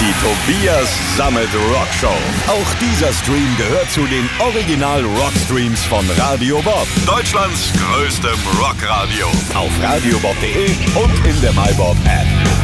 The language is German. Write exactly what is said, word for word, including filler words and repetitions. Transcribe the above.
Die Tobias Sammet Rock Show. Auch dieser Stream gehört zu den Original Rock Streams von Radio Bob. Deutschlands größtem Rockradio. Auf radiobob punkt de und in der MyBob App.